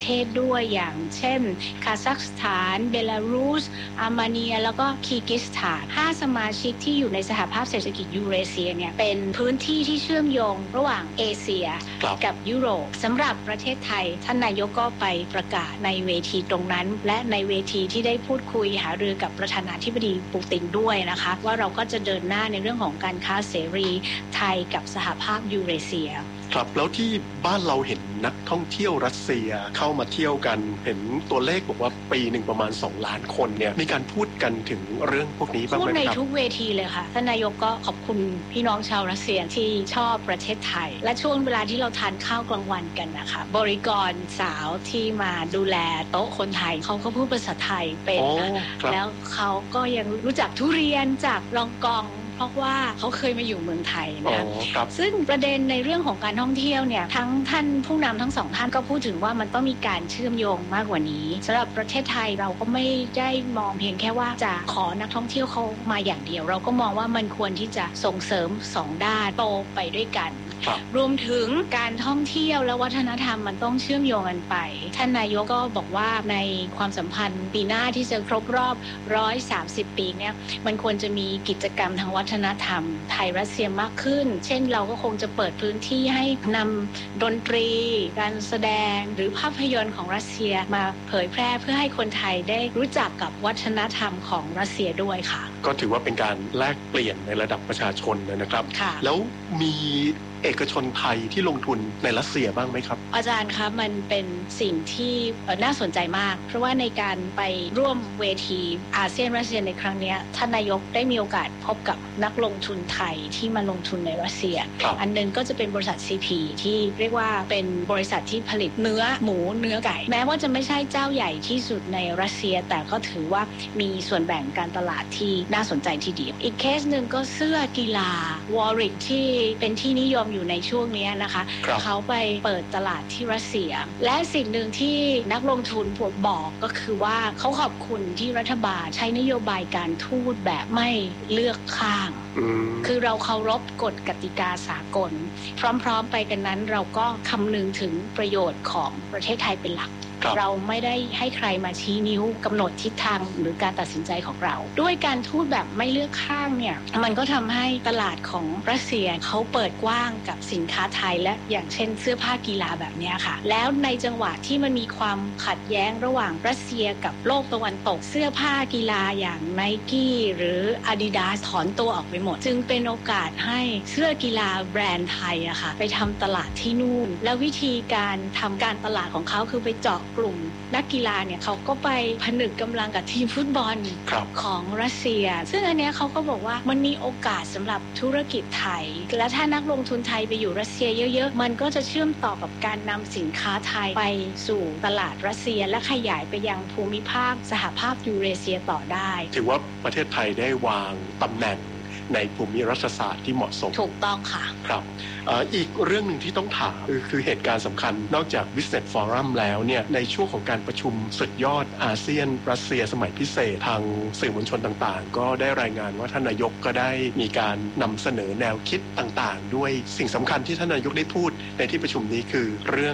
ศด้วยอย่างเช่นคาซัคสถานเบลารุสอาร์เมเนียแล้วก็คีร์กิสถาน5สมาชิกที่อยู่ในสหภาพเศรษฐกิจยูเรเซียเนี่ยเป็นพื้นที่ที่เชื่อมโยงระหว่างเอเชียกับยุโรปสำหรับประเทศไทยท่านนายกก็ไปประกาศในเวทีตรงนั้นและในเวทีที่ได้พูดคุยหารือกับประธานาธิบดีปูตินด้วยนะคะว่าเราก็จะเดินหน้าในเรื่องของการค้าเสรีไทยกับสหภาพยูเรเซียครับแล้วที่บ้านเราเห็นนักท่องเที่ยวรัสเซียเข้ามาเที่ยวกันเห็นตัวเลขบอกว่าปีหนึ่งประมาณ2 ล้านคนเนี่ยมีการพูดกันถึงเรื่องพวกนี้บ้างไหมครับพูดในทุกเวทีเลยค่ะท่านนายกก็ขอบคุณพี่น้องชาวรัสเซียที่ชอบประเทศไทยและช่วงเวลาที่เราทานข้าวกลางวันกันนะคะบริกรสาวที่มาดูแลโต๊ะคนไทยเขาก็พูดภาษาไทยเป็นแล้วเขาก็ยังรู้จักทุเรียนจากรองกองเพราะว่าเขาเคยมาอยู่เมืองไทยนะซึ่งประเด็นในเรื่องของการท่องเที่ยวเนี่ยทั้งท่านผู้นำทั้ง2ท่านก็พูดถึงว่ามันต้องมีการเชื่อมโยงมากกว่านี้สำหรับประเทศไทยเราก็ไม่ได้มองเพียงแค่ว่าจะขอนักท่องเที่ยวเขามาอย่างเดียวเราก็มองว่ามันควรที่จะส่งเสริม2ด้านโตไปด้วยกันรวมถึงการท่องเที่ยวและวัฒนธรรมมันต้องเชื่อมโยงกันไปท่านนายกก็บอกว่าในความสัมพันธ์ปีหน้าที่จะครบรอบ130ปีเนี่ยมันควรจะมีกิจกรรมทางวัฒนธรรมไทยรัสเซียมากขึ้นเช่นเราก็คงจะเปิดพื้นที่ให้นำดนตรีการแสดงหรือภาพยนตร์ของรัสเซียมาเผยแพร่เพื่อให้คนไทยได้รู้จักกับวัฒนธรรมของรัสเซียด้วยค่ะก็ถือว่าเป็นการแลกเปลี่ยนในระดับประชาชนนะครับแล้วมีเอกชนไทยที่ลงทุนในรัสเซียบ้างไหมครับอาจารย์คะมันเป็นสิ่งที่น่าสนใจมากเพราะว่าในการไปร่วมเวทีอาเซียนรัสเซียในครั้งนี้ท่านนายกได้มีโอกาสพบกับนักลงทุนไทยที่มาลงทุนในรัสเซียอันนึงก็จะเป็นบริษัท CP ที่เรียกว่าเป็นบริษัทที่ผลิตเนื้อหมูเนื้อไก่แม้ว่าจะไม่ใช่เจ้าใหญ่ที่สุดในรัสเซียแต่ก็ถือว่ามีส่วนแบ่งการตลาดที่น่าสนใจทีเดียวอีกเคสหนึ่งก็เสื้อกีฬาวอริกที่เป็นที่นิยมอยู่ในช่วงนี้นะคะเขาไปเปิดตลาดที่รัสเซียและสิ่งหนึ่งที่นักลงทุนบอกก็คือว่าเขาขอบคุณที่รัฐบาลใช้นโยบายการทูตแบบไม่เลือกข้างคือเราเคารพกฎกติกาสากลพร้อมๆไปกันนั้นเราก็คำนึงถึงประโยชน์ของประเทศไทยเป็นหลักเราไม่ได้ให้ใครมาชี้นิ้วกำหนดทิศทางหรือการตัดสินใจของเราด้วยการทูตแบบไม่เลือกข้างเนี่ยมันก็ทำให้ตลาดของรัสเซียเขาเปิดกว้างกับสินค้าไทยและอย่างเช่นเสื้อผ้ากีฬาแบบนี้ค่ะแล้วในจังหวะที่มันมีความขัดแย้งระหว่างรัสเซียกับโลกตะวันตกเสื้อผ้ากีฬาอย่างไนกี้หรือ Adidas ถอนตัวออกไปหมดจึงเป็นโอกาสให้เสื้อกีฬาแบรนด์ไทยอะค่ะไปทำตลาดที่นู่นแล้ววิธีการทำการตลาดของเขาคือไปเจาะกลุ่มนักกีฬาเนี่ยเขาก็ไปผนึกกำลังกับทีมฟุตบอลของรัสเซียซึ่งอันเนี้ยเขาก็บอกว่ามันมีโอกาสสำหรับธุรกิจไทยและถ้านักลงทุนไทยไปอยู่รัสเซียเยอะๆมันก็จะเชื่อมต่อกับการนำสินค้าไทยไปสู่ตลาดรัสเซียและขยายไปยังภูมิภาคสหภาพยูเรเซียต่อได้ถือว่าประเทศไทยได้วางตำแหน่งในภูมิรัฐศาสตร์ที่เหมาะสมถูกต้องค่ะครับอีกเรื่องหนึ่งที่ต้องถามคือเหตุการณ์สำคัญนอกจาก Business Forum แล้วเนี่ยในช่วงของการประชุมสุดยอดอาเซียนรัสเซียสมัยพิเศษทางสื่อมวลชนต่างๆก็ได้รายงานว่าท่านนายกก็ได้มีการนำเสนอแนวคิดต่างๆด้วยสิ่งสำคัญที่ท่านนายกได้พูดในที่ประชุมนี้คือเรื่อง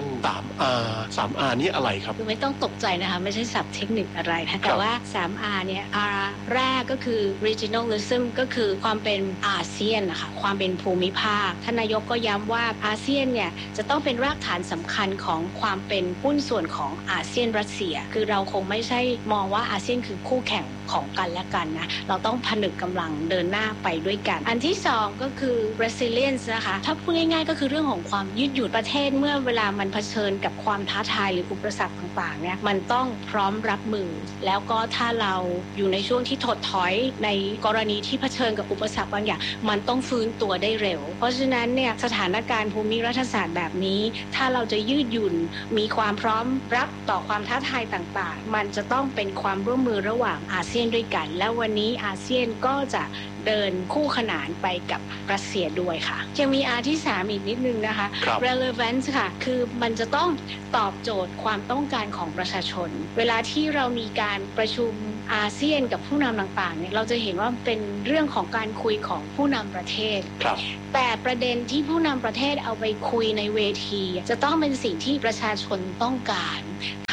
3R นี่อะไรครับคือไม่ต้องตกใจนะคะไม่ใช่ศัพท์เทคนิคอะไรนะแต่ว่า 3R เนี่ย R แรกก็คือ regionalism ก็คือความเป็นอาเซียนนะคะความเป็นภูมิภาคท่านนายกก็ย้ำว่าอาเซียนเนี่ยจะต้องเป็นรากฐานสำคัญของความเป็นหุ้นส่วนของอาเซียนรัสเซียคือเราคงไม่ใช่มองว่าอาเซียนคือคู่แข่งของกันและกันนะเราต้องผนึกกำลังเดินหน้าไปด้วยกันอันที่สองก็คือ resilience นะคะถ้าพูดง่ายๆก็คือเรื่องของความยืดหยุ่นประเทศเมื่อเวลามันเผชิญกับความท้าทายหรืออุปสรรคต่างๆเนี่ยมันต้องพร้อมรับมือแล้วก็ถ้าเราอยู่ในช่วงที่ถดถอยในกรณีที่เผชิญกับอุปสรรคบางอย่างมันต้องฟื้นตัวได้เร็วเพราะฉะนั้นเนี่ยสถานการณ์ภูมิรัฐศาสตร์แบบนี้ถ้าเราจะยืดหยุ่นมีความพร้อมรับต่อความท้าทายต่างๆมันจะต้องเป็นความร่วมมือระหว่างอาเซียนด้วยกันและวันนี้อาเซียนก็จะเดินคู่ขนานไปกับรัสเซียด้วยค่ะยังมี R ที่3อีกนิดนึงนะคะ relevance ค่ะคือมันจะต้องตอบโจทย์ความต้องการของประชาชนเวลาที่เรามีการประชุมอาเซียนกับผู้นำต่างๆเนี่ยเราจะเห็นว่าเป็นเรื่องของการคุยของผู้นำประเทศแต่ประเด็นที่ผู้นำประเทศเอาไปคุยในเวทีจะต้องเป็นสิ่งที่ประชาชนต้องการท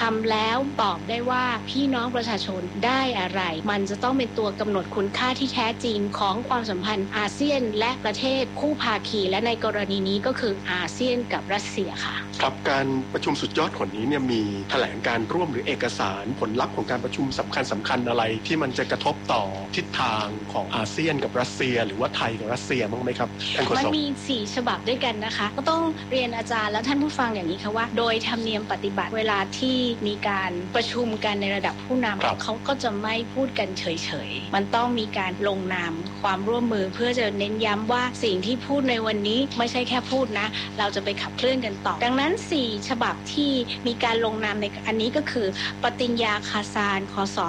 ำแล้วบอกได้ว่าพี่น้องประชาชนได้อะไรมันจะต้องเป็นตัวกำหนดคุณค่าที่แท้จริงของความสัมพันธ์อาเซียนและประเทศคู่ภาคีและในกรณีนี้ก็คืออาเซียนกับรัสเซียค่ะครับการประชุมสุดยอดคนนี้เนี่ยมีแถลงการร่วมหรือเอกสารผลลัพธ์ของการประชุมสำคัญอะไรที่มันจะกระทบต่อทิศทางของอาเซียนกับรัสเซียหรือว่าไทยกับรัสเซียบ้างไหมครับมันมี4ฉบับด้วยกันนะคะก็ต้องเรียนอาจารย์และท่านผู้ฟังอย่างนี้ค่ะว่าโดยธรรมเนียมปฏิบัติเวลาที่มีการประชุมกันในระดับผู้นำเขาก็จะไม่พูดกันเฉยๆมันต้องมีการลงนามความร่วมมือเพื่อจะเน้นย้ำว่าสิ่งที่พูดในวันนี้ไม่ใช่แค่พูดนะเราจะไปขับเคลื่อนกันต่อดังนั้น4ฉบับที่มีการลงนามในอันนี้ก็คือปฏิญญาคาซานคศ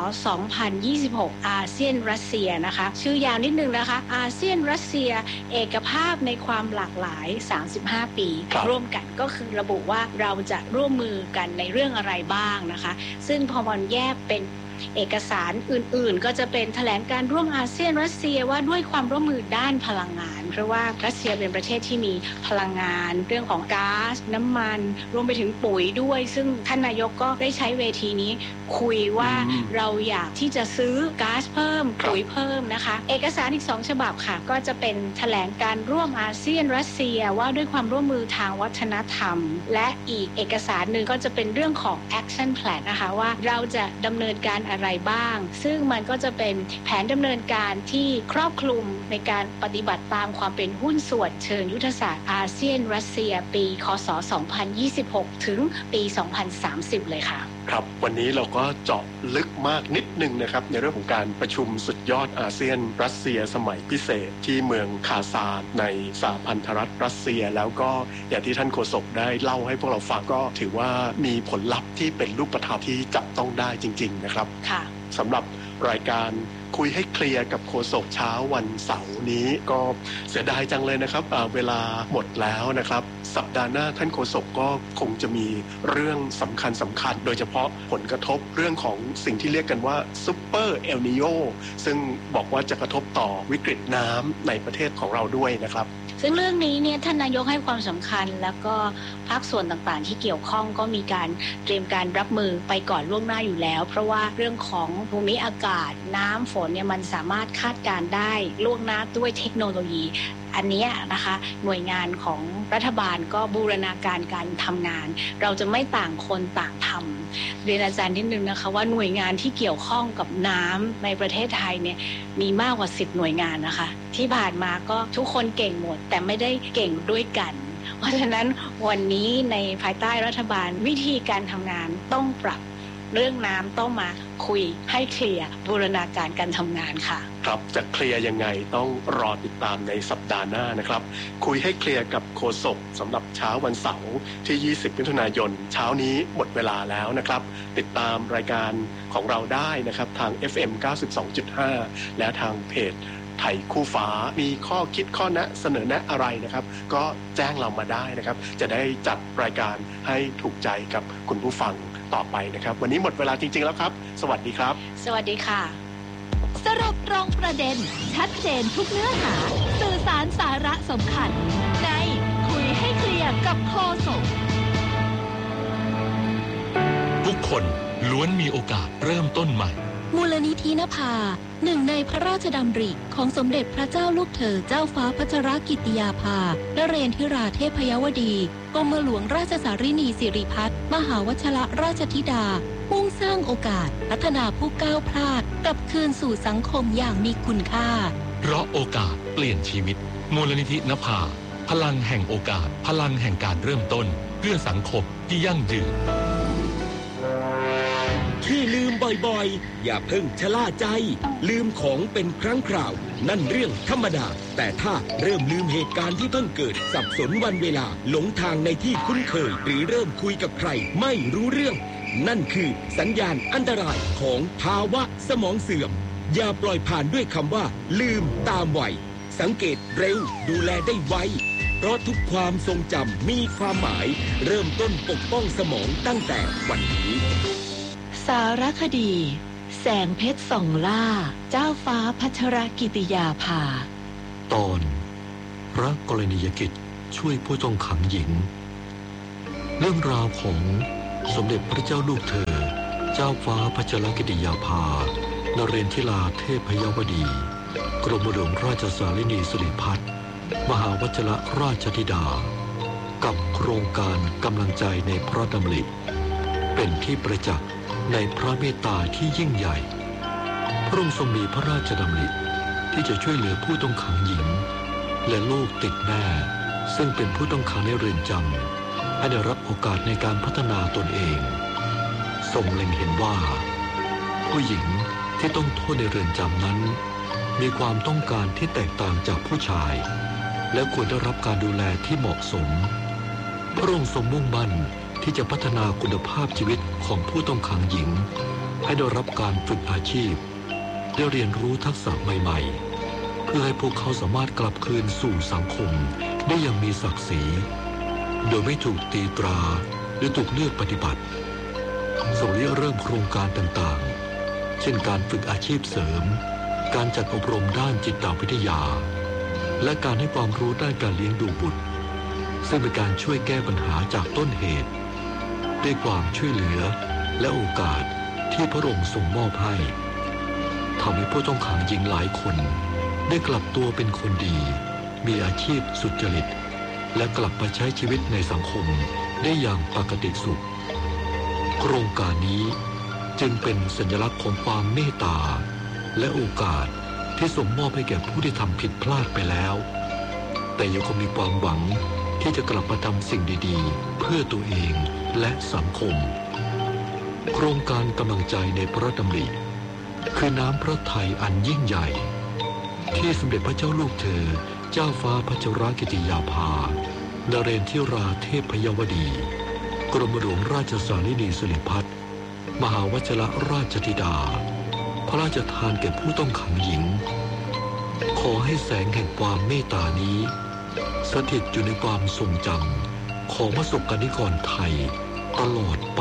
2026อาเซียนรัสเซียนะคะชื่อยาวนิดนึงนะคะอาเซียนรัสเซียเอกภาพในความหลากหลาย35ปีร่วมกันก็คือระบุว่าเราจะร่วมมือกันในเรื่องอะไรบ้างนะคะซึ่งพอมันแยกเป็นเอกสารอื่นๆก็จะเป็นแถลงการร่วมอาเซียนรัสเซียว่าด้วยความร่วมมือด้านพลังงานเพราะว่ารัสเซียเป็นประเทศที่มีพลังงานเรื่องของก๊าซน้ำมันรวมไปถึงปุ๋ยด้วยซึ่งท่านนายกก็ได้ใช้เวทีนี้คุยว่าเราอยากที่จะซื้อก๊าซเพิ่มปุ๋ยเพิ่มนะคะเอกสารอีก2ฉบับค่ะก็จะเป็นแถลงการร่วมอาเซียนรัสเซียว่าด้วยความร่วมมือทางวัฒนธรรมและอีกเอกสารหนึ่งก็จะเป็นเรื่องของ action plan นะคะว่าเราจะดำเนินการอะไรบ้างซึ่งมันก็จะเป็นแผนดำเนินการที่ครอบคลุมในการปฏิบัติตามความเป็นหุ้นส่วนเชิงยุทธศาสตร์อาเซียนรัสเซียปีคศ2026ถึงปี2030เลยค่ะครับวันนี้เราก็เจาะลึกมากนิดนึงนะครับในเรื่องของการประชุมสุดยอดอาเซียนรัสเซียสมัยพิเศษที่เมืองคาซานในสหพันธรัฐรัสเซียแล้วก็อย่างที่ท่านโฆษกได้เล่าให้พวกเราฟังก็ถือว่ามีผลลัพธ์ที่เป็นรูปธรรมที่จับต้องได้จริงๆนะครับค่ะสำหรับรายการคุยให้เคลียร์กับโฆษกเช้าวันเสาร์นี้ก็เสียดายจังเลยนะครับเวลาหมดแล้วนะครับสัปดาห์หน้าท่านโฆษกก็คงจะมีเรื่องสำคัญโดยเฉพาะผลกระทบเรื่องของสิ่งที่เรียกกันว่าซุปเปอร์เอลนิโญซึ่งบอกว่าจะกระทบต่อวิกฤตน้ำในประเทศของเราด้วยนะครับซึ่งเรื่องนี้เนี่ยท่านนายกให้ความสำคัญแล้วก็ภาคส่วนต่างๆที่เกี่ยวข้องก็มีการเตรียมการรับมือไปก่อนล่วงหน้าอยู่แล้วเพราะว่าเรื่องของภูมิอากาศน้ำฝนเนี่ยมันสามารถคาดการได้ล่วงหน้าด้วยเทคโนโลยีอันนี้นะคะหน่วยงานของรัฐบาลก็บูรณาการการทำงานเราจะไม่ต่างคนต่างทำเรียนอาจารย์นิดนึงนะคะว่าหน่วยงานที่เกี่ยวข้องกับน้ำในประเทศไทยเนี่ยมีมากกว่า10หน่วยงานนะคะที่ผ่านมาก็ทุกคนเก่งหมดแต่ไม่ได้เก่งด้วยกันเพราะฉะนั้นวันนี้ในภายใต้รัฐบาลวิธีการทำงานต้องปรับเรื่องน้ำต้องมาคุยให้เคลียร์บูรณาการการทำงานค่ะครับจะเคลียร์ยังไงต้องรอติดตามในสัปดาห์หน้านะครับคุยให้เคลียร์กับโฆษกสำหรับเช้าวันเสาร์ที่20มิถุนายนเช้านี้หมดเวลาแล้วนะครับติดตามรายการของเราได้นะครับทาง FM 92.5 และทางเพจไทยคู่ฟ้ามีข้อคิดข้อแนะเสนอแนะอะไรนะครับก็แจ้งเรามาได้นะครับจะได้จัดรายการให้ถูกใจกับคุณผู้ฟังต่อไปนะครับวันนี้หมดเวลาจริงๆแล้วครับสวัสดีครับสวัสดีค่ะสรุปตรงประเด็นชัดเจนทุกเนื้อหาสื่อสารสาระสำคัญในคุยให้เคลียร์กับโฆษกทุกคนล้วนมีโอกาสเริ่มต้นใหม่มูลนิธินภาหนึ่งในพระราชดำริของสมเด็จพระเจ้าลูกเธอเจ้าฟ้าพัชรกิติยาภานเรนทิราเทพยวดีกรมหลวงราชสารินีสิริพัฒน์มหาวชิรราชธิดามุ่งสร้างโอกาสพัฒนาผู้ก้าวพลาดกลับคืนสู่สังคมอย่างมีคุณค่าเพราะโอกาสเปลี่ยนชีวิตมูลนิธินภาพลังแห่งโอกาสพลังแห่งการเริ่มต้นเพื่อสังคมที่ยั่งยืนที่ลืมบ่อยๆอย่าเพิ่งชะล่าใจลืมของเป็นครั้งคราวนั่นเรื่องธรรมดาแต่ถ้าเริ่มลืมเหตุการณ์ที่เพิ่งเกิดสับสนวันเวลาหลงทางในที่คุ้นเคยหรือเริ่มคุยกับใครไม่รู้เรื่องนั่นคือสัญญาณอันตรายของภาวะสมองเสื่อมอย่าปล่อยผ่านด้วยคำว่าลืมตามวัยสังเกตเร็วดูแลได้ไวเพราะทุกความทรงจำมีความหมายเริ่มต้นปกป้องสมองตั้งแต่วันนี้สารคดีแสงเพชรส่องล่าเจ้าฟ้าพัชรกิติยาภาตอนพระกรณียกิจช่วยผู้ต้องขังหญิงเรื่องราวของสมเด็จพระเจ้าลูกเธอเจ้าฟ้าพัชรกิติยาภานเรนทิราเทพยวดี กรมหลวงราชสารินีสิริพัฒน์มหาวชิรราชธิดากับโครงการกำลังใจในพระดำริเป็นที่ประจักษ์ในพระเมตตาที่ยิ่งใหญ่พระองค์ทรงมีพระราชดำริที่จะช่วยเหลือผู้ต้องขังหญิงและลูกติดแม่ซึ่งเป็นผู้ต้องขังในเรือนจำให้ได้รับโอกาสในการพัฒนาตนเองทรงเล็งเห็นว่าผู้หญิงที่ต้องโทษในเรือนจำนั้นมีความต้องการที่แตกต่างจากผู้ชายและควรได้รับการดูแลที่เหมาะสมพระองค์ทรงมุ่งมั่นที่จะพัฒนาคุณภาพชีวิตของผู้ต้องขังหญิงให้ได้รับการฝึกอาชีพได้เรียนรู้ทักษะใหม่ๆเพื่อให้พวกเขาสามารถกลับคืนสู่สังคมได้อย่างมีศักดิ์ศรีโดยไม่ถูกตีตราหรือถูกเลือกปฏิบัติทรงเริ่มโครงการต่างๆเช่นการฝึกอาชีพเสริมการจัดอบรมด้านจิตวิทยาและการให้ความรู้ด้านการเลี้ยงดูบุตรซึ่งเป็นการช่วยแก้ปัญหาจากต้นเหตุด้วยความช่วยเหลือและโอกาสที่พระองค์ทรงมอบให้ทำให้ผู้ต้องขังหญิงหลายคนได้กลับตัวเป็นคนดีมีอาชีพสุจริตและกลับมาใช้ชีวิตในสังคมได้อย่างปกติสุขโครงการนี้จึงเป็นสัญลักษณ์ของความเมตตาและโอกาสที่ทรงมอบให้แก่ผู้ที่ทำผิดพลาดไปแล้วแต่ยังคงมีความหวังที่จะกลับมาทำสิ่งดีๆเพื่อตัวเองและสังคมโครงการกำลังใจในพระดำริคือน้ำพระทัยอันยิ่งใหญ่ที่สมเด็จพระเจ้าลูกเธอเจ้าฟ้าพัชรกิติยาภานเรนทิราเทพยวดีกรมหลวงราชสารินีสิริพัฒน์มหาวชิรราชธิดาพระราชทานแก่ผู้ต้องขังหญิงขอให้แสงแห่งความเมตตานี้สถิตอยู่ในความทรงจำของประสบกนิกรไทยตลอดไป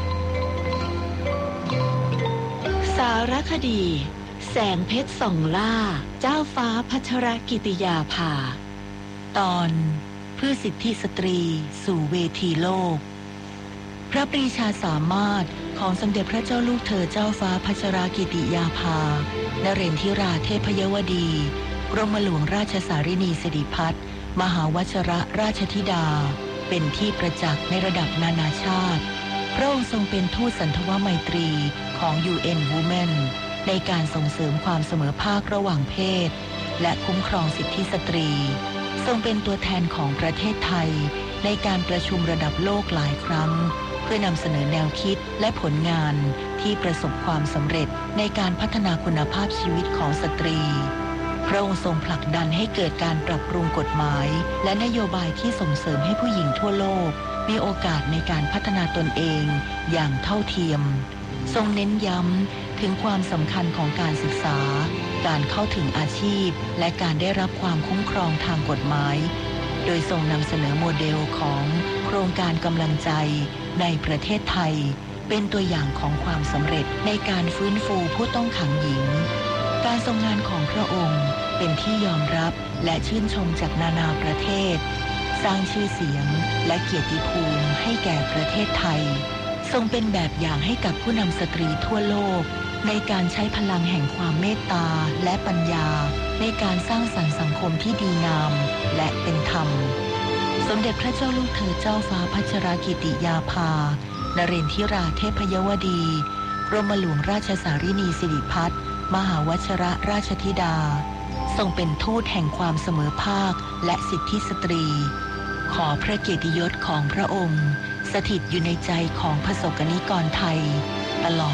สารคดีแสงเพชรส่องล่าเจ้าฟ้าพัชรกิติยาภาตอนเพื่อสิทธิสตรีสู่เวทีโลกพระปรีชาสามารถของสมเด็จพระเจ้าลูกเธอเจ้าฟ้าพัชรกิติยาภานเรนทิราเทพยวดีกรมหลวงราชสารินีสิริพัฒน์มหาวชิรราชธิดาเป็นที่ประจักษ์ในระดับนานาชาติพระองค์ทรงเป็นทูตสันทวไมตรีของ UN Women ในการส่งเสริมความเสมอภาคระหว่างเพศและคุ้มครองสิทธิสตรีทรงเป็นตัวแทนของประเทศไทยในการประชุมระดับโลกหลายครั้งเพื่อนำเสนอแนวคิดและผลงานที่ประสบความสำเร็จในการพัฒนาคุณภาพชีวิตของสตรีพระองค์ทรงผลักดันให้เกิดการปรับปรุงกฎหมายและนโยบายที่ส่งเสริมให้ผู้หญิงทั่วโลกมีโอกาสในการพัฒนาตนเองอย่างเท่าเทียมทรงเน้นย้ำถึงความสำคัญของการศึกษาการเข้าถึงอาชีพและการได้รับความคุ้มครองทางกฎหมายโดยทรงนำเสนอโมเดลของโครงการกำลังใจในประเทศไทยเป็นตัวอย่างของความสำเร็จในการฟื้นฟูผู้ต้องขังหญิงการทรงงานของพระองค์เป็นที่ยอมรับและชื่นชมจากนานาประเทศสร้างชื่อเสียงและเกียรติภูมิให้แก่ประเทศไทยทรงเป็นแบบอย่างให้กับผู้นำสตรีทั่วโลกในการใช้พลังแห่งความเมตตาและปัญญาในการสร้างสรรค์สังคมที่ดีงามและเป็นธรรมสมเด็จพระเจ้าลูกเธอเจ้าฟ้าพัชรกิติยาภานเรนทิราเทพยวดีกรมหลวงราชสารินีสิริพัฒน์มหาวชิรราชธิดาทรงเป็นทูตแห่งความเสมอภาคและสิทธิสตรีขอพระเกียรติยศของพระองค์สถิตอยู่ในใจของประสบกนิกรไทยตลอด